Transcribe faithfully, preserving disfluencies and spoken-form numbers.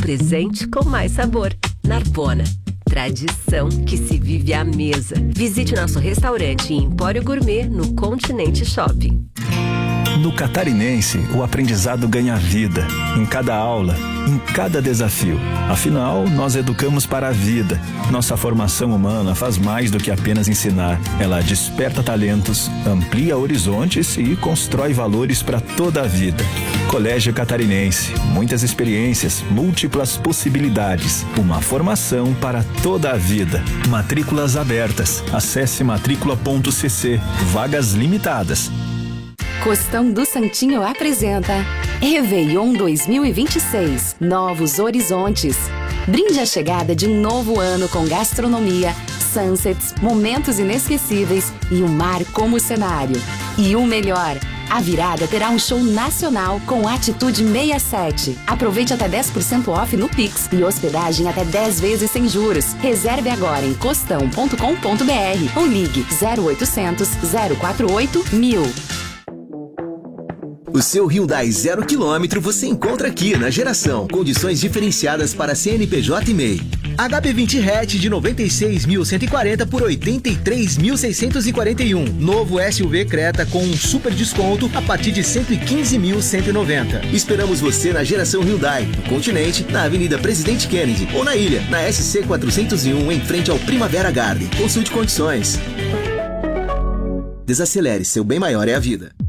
presente com mais sabor. Narbona. Tradição que se vive à mesa. Visite nosso restaurante e Empório Gourmet no Continente Shopping. No Catarinense, o aprendizado ganha vida, em cada aula, em cada desafio. Afinal, nós educamos para a vida. Nossa formação humana faz mais do que apenas ensinar. Ela desperta talentos, amplia horizontes e constrói valores para toda a vida. Colégio Catarinense, muitas experiências, múltiplas possibilidades. Uma formação para toda a vida. Matrículas abertas. Acesse matrícula ponto c c. Vagas limitadas. Costão do Santinho apresenta Réveillon dois mil e vinte e seis, Novos Horizontes. Brinde a chegada de um novo ano com gastronomia, sunsets, momentos inesquecíveis e o mar como cenário. E o melhor, a virada terá um show nacional com Atitude sessenta e sete. Aproveite até dez por cento off no Pix e hospedagem até dez vezes sem juros. Reserve agora em costão ponto com ponto b r ou ligue zero oitocentos, zero quatro oito, mil. O seu Hyundai zero quilômetro você encontra aqui na Geração. Condições diferenciadas para C N P J e M E I. H B vinte hatch de noventa e seis mil cento e quarenta por oitenta e três mil seiscentos e quarenta e um. Novo S U V Creta com um super desconto a partir de cento e quinze mil cento e noventa. Esperamos você na Geração Hyundai, no Continente, na Avenida Presidente Kennedy ou na Ilha, na S C quatrocentos e um, em frente ao Primavera Garden. Consulte condições. Desacelere, seu bem maior é a vida.